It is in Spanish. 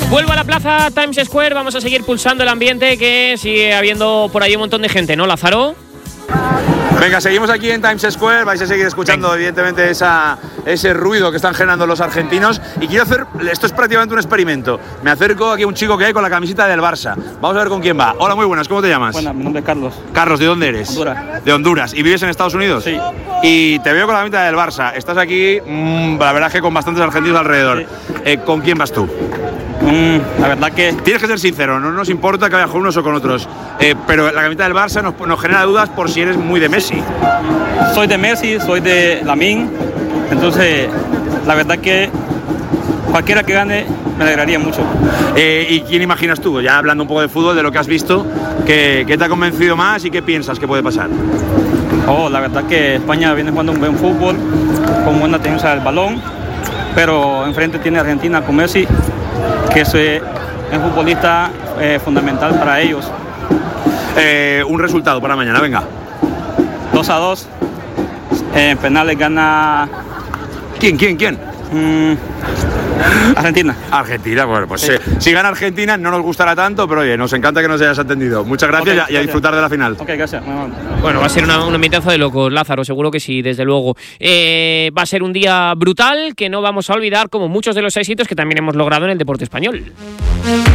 Vuelvo a la plaza Times Square, vamos a seguir pulsando el ambiente, que sigue habiendo por ahí un montón de gente, ¿no, Lázaro? Venga, seguimos aquí en Times Square, vais a seguir escuchando evidentemente ese ruido que están generando los argentinos, y quiero hacer, esto es prácticamente un experimento, me acerco aquí a un chico que hay con la camiseta del Barça, vamos a ver con quién va. Hola, muy buenas, ¿cómo te llamas? Bueno, mi nombre es Carlos. Carlos, ¿de dónde eres? Honduras. De Honduras, ¿y vives en Estados Unidos? Sí. Y te veo con la camiseta del Barça, estás aquí, la verdad es que con bastantes argentinos alrededor, sí. ¿Con quién vas tú? La verdad que... Tienes que ser sincero, no nos importa que vayas con unos o con otros, pero la camiseta del Barça nos genera dudas por si eres muy de Messi. Soy de Messi, soy de Lamine, entonces la verdad que cualquiera que gane me alegraría mucho. ¿Y quién imaginas tú? Ya hablando un poco de fútbol, de lo que has visto, ¿qué te ha convencido más y qué piensas que puede pasar? La verdad que España viene jugando un buen fútbol, con buena tenencia del balón, pero enfrente tiene Argentina con Messi, que es un futbolista fundamental para ellos. Un resultado para mañana, venga. 2-2. En penales gana... ¿Quién? Argentina. Argentina, bueno, pues sí. Si gana Argentina no nos gustará tanto, pero oye, nos encanta que nos hayas atendido. Muchas gracias, Okay, y a disfrutar de la final. Ok, gracias. Bueno, va a ser un ambientazo de locos, Lázaro, seguro que sí, desde luego. Va a ser un día brutal que no vamos a olvidar, como muchos de los éxitos que también hemos logrado en el deporte español.